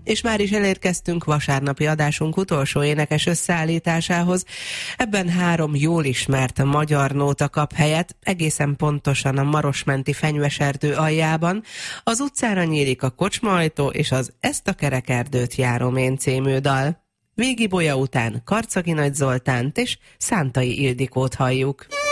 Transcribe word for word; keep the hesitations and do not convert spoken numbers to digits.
És már is elérkeztünk vasárnapi adásunk utolsó énekes összeállításához. Ebben három jól ismert magyar nóta kap helyet, egészen pontosan a Marosmenti fenyveserdő aljában. Az utcára nyílik a kocsmaajtó, és az Ezt a kerekerdőt járom én című dal. Végi Bolya után Karcagi Nagy Zoltánt és Szántai Ildikót halljuk.